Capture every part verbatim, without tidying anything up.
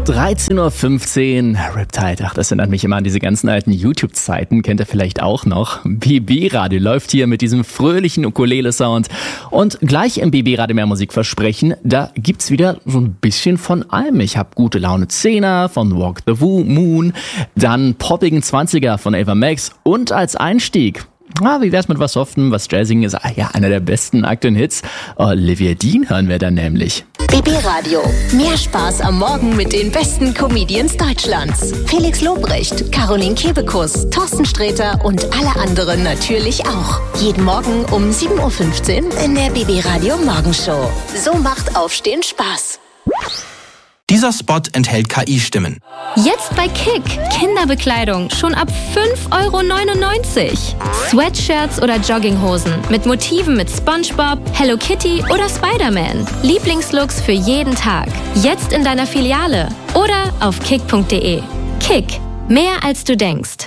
dreizehn Uhr fünfzehn, Riptide, ach, das erinnert mich immer an diese ganzen alten YouTube-Zeiten, kennt ihr vielleicht auch noch. B B-Radio läuft hier mit diesem fröhlichen Ukulele-Sound. Und gleich im B B-Radio mehr Musik versprechen, da gibt's wieder so ein bisschen von allem. Ich habe gute Laune Zehner von Walk the Moon, dann poppigen zwanziger von Ava Max und als Einstieg, Ah, wie wär's mit was Softem, was Jazzigen ist? Ah, ja, einer der besten aktuellen Hits. Olivia Dean hören wir dann nämlich. B B-Radio. Mehr Spaß am Morgen mit den besten Comedians Deutschlands. Felix Lobrecht, Caroline Kebekus, Thorsten Sträter und alle anderen natürlich auch. Jeden Morgen um sieben Uhr fünfzehn in der B B-Radio Morgenshow. So macht Aufstehen Spaß. Dieser Spot enthält K I-Stimmen. Jetzt bei Kick. Kinderbekleidung schon ab fünf Euro neunundneunzig. Sweatshirts oder Jogginghosen mit Motiven mit SpongeBob, Hello Kitty oder Spider-Man. Lieblingslooks für jeden Tag. Jetzt in deiner Filiale oder auf kick punkt de. Kick. Mehr als du denkst.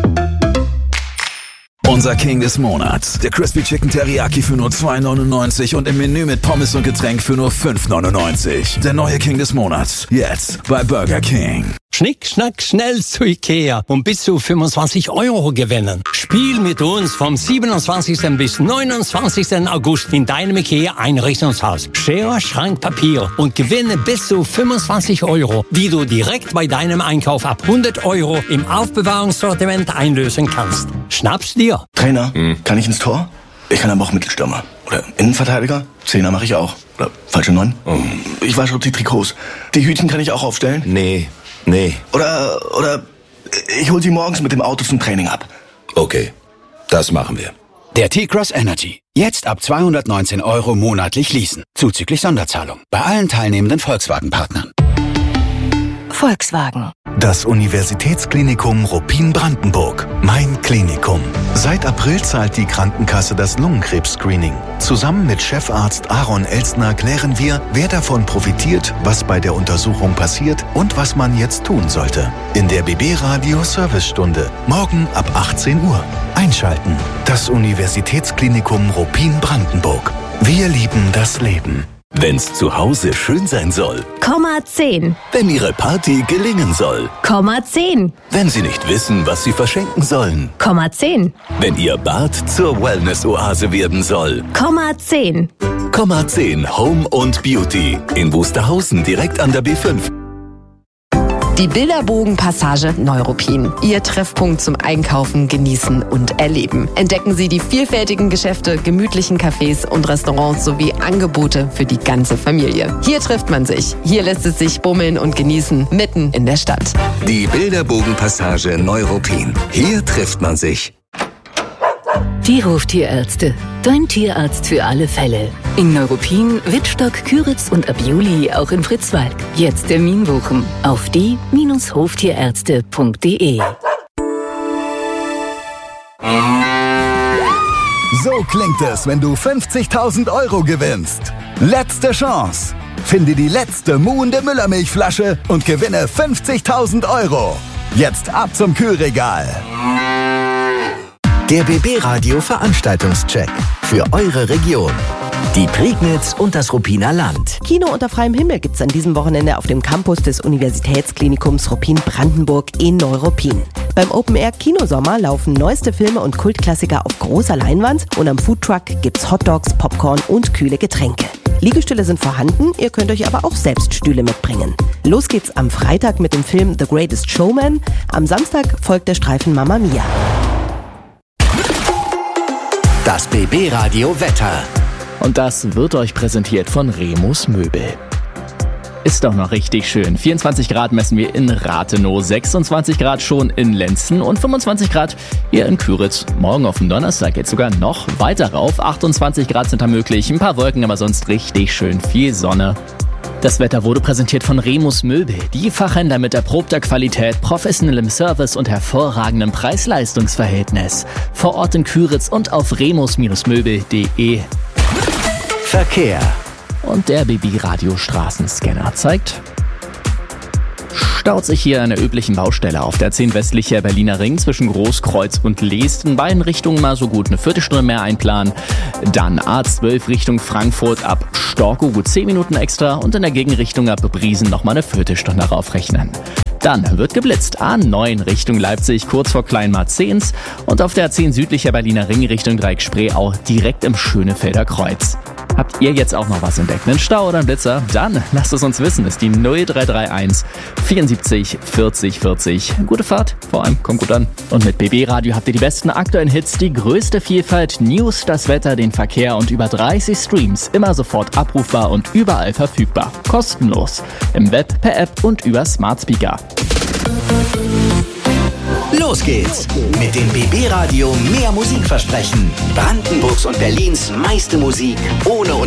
Unser King des Monats. Der Crispy Chicken Teriyaki für nur zwei neunundneunzig und im Menü mit Pommes und Getränk für nur fünf neunundneunzig. Der neue King des Monats. Jetzt bei Burger King. Schnick, schnack, schnell zu Ikea und bis zu fünfundzwanzig Euro gewinnen. Spiel mit uns vom siebenundzwanzigsten bis neunundzwanzigsten August in deinem Ikea Einrichtungshaus. Schere, Schrank, Papier und gewinne bis zu fünfundzwanzig Euro, die du direkt bei deinem Einkauf ab hundert Euro im Aufbewahrungssortiment einlösen kannst. Schnapp's dir. Trainer, hm. kann ich ins Tor? Ich kann aber auch Mittelstürmer. Oder Innenverteidiger? Zehner mache ich auch. Oder falsche Neun? Oh. Ich wasche die Trikots. Die Hütchen kann ich auch aufstellen? Nee. Nee. Oder, oder ich hol sie morgens mit dem Auto zum Training ab. Okay, das machen wir. Der T-Cross Energy. Jetzt ab zweihundertneunzehn Euro monatlich leasen. Zuzüglich Sonderzahlung. Bei allen teilnehmenden Volkswagen-Partnern. Volkswagen. Das Universitätsklinikum Ruppin-Brandenburg. Mein Klinikum. Seit April zahlt die Krankenkasse das Lungenkrebs-Screening. Zusammen mit Chefarzt Aaron Elstner klären wir, wer davon profitiert, was bei der Untersuchung passiert und was man jetzt tun sollte. In der B B-Radio Servicestunde. Morgen ab achtzehn Uhr. Einschalten. Das Universitätsklinikum Ruppin-Brandenburg. Wir lieben das Leben. Wenn's zu Hause schön sein soll. Komma zehn. Wenn Ihre Party gelingen soll. Komma zehn. Wenn Sie nicht wissen, was Sie verschenken sollen. Komma zehn. Wenn Ihr Bad zur Wellness-Oase werden soll. Komma zehn. Komma zehn Home und Beauty. In Wusterhausen direkt an der B fünf. Die Bilderbogen-Passage Neuruppin. Ihr Treffpunkt zum Einkaufen, Genießen und Erleben. Entdecken Sie die vielfältigen Geschäfte, gemütlichen Cafés und Restaurants sowie Angebote für die ganze Familie. Hier trifft man sich. Hier lässt es sich bummeln und genießen, mitten in der Stadt. Die Bilderbogen-Passage Neuruppin. Hier trifft man sich. Die Hoftierärzte. Dein Tierarzt für alle Fälle. In Neuruppin, Wittstock, Küritz und ab Juli auch in Fritzwalk. Jetzt Termin buchen auf die Hoftierärzte punkt de. So klingt es, wenn du fünfzigtausend Euro gewinnst. Letzte Chance. Finde die letzte muhende Müllermilchflasche und gewinne fünfzigtausend Euro. Jetzt ab zum Kühlregal. Der B B-Radio Veranstaltungscheck für eure Region. Die Prignitz und das Ruppiner Land. Kino unter freiem Himmel gibt's an diesem Wochenende auf dem Campus des Universitätsklinikums Ruppin-Brandenburg in Neuruppin. Beim Open-Air-Kinosommer laufen neueste Filme und Kultklassiker auf großer Leinwand und am Foodtruck gibt's Hotdogs, Popcorn und kühle Getränke. Liegestühle sind vorhanden, ihr könnt euch aber auch selbst Stühle mitbringen. Los geht's am Freitag mit dem Film The Greatest Showman. Am Samstag folgt der Streifen Mamma Mia. Das B B-Radio Wetter. Und das wird euch präsentiert von Remus Möbel. Ist doch noch richtig schön. vierundzwanzig Grad messen wir in Rathenow, sechsundzwanzig Grad schon in Lenzen und fünfundzwanzig Grad hier in Küritz. Morgen auf dem Donnerstag geht sogar noch weiter rauf. achtundzwanzig Grad sind da möglich, ein paar Wolken, aber sonst richtig schön viel Sonne. Das Wetter wurde präsentiert von Remus Möbel, die Fachhändler mit erprobter Qualität, professionellem Service und hervorragendem Preis-Leistungs-Verhältnis. Vor Ort in Küritz und auf remus Möbel punkt de. Verkehr. Und der B B-Radio Straßenscanner zeigt Staut sich hier an der üblichen Baustelle auf der zehn westlicher Berliner Ring zwischen Großkreuz und Leest. In beiden Richtungen mal so gut eine Viertelstunde mehr einplanen. Dann A zwölf Richtung Frankfurt ab Storkow gut zehn Minuten extra und in der Gegenrichtung ab Briesen nochmal eine Viertelstunde raufrechnen. Dann wird geblitzt. A neun Richtung Leipzig, kurz vor Kleinmarzehns und auf der A zehn südlicher Berliner Ring Richtung Dreieck-Spreeau direkt im Schönefelder Kreuz. Habt ihr jetzt auch noch was entdeckt? Einen Stau oder einen Blitzer? Dann lasst es uns wissen. Ist die null drei drei eins vierundsiebzig vierzig vierzig. Gute Fahrt, vor allem kommt gut an. Und mit B B Radio habt ihr die besten aktuellen Hits, die größte Vielfalt, News, das Wetter, den Verkehr und über dreißig Streams. Immer sofort abrufbar und überall verfügbar. Kostenlos. Im Web, per App und über Smart Speaker. Los geht's mit dem B B Radio mehr Musikversprechen. Brandenburgs und Berlins meiste Musik ohne